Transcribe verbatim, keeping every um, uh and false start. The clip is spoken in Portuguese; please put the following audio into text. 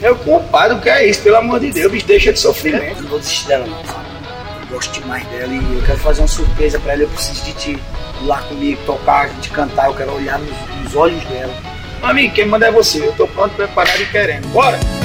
Meu compadre, o que é isso? Pelo amor de Deus, bicho, deixa de sofrimento. Eu não vou desistir dela não, cara. Eu gosto demais dela e eu quero fazer uma surpresa pra ela. Eu preciso de ti ir lá comigo, tocar, a gente cantar. Eu quero olhar nos, nos olhos dela. Amigo, quem manda é você. Eu tô pronto, preparado e querendo. Bora!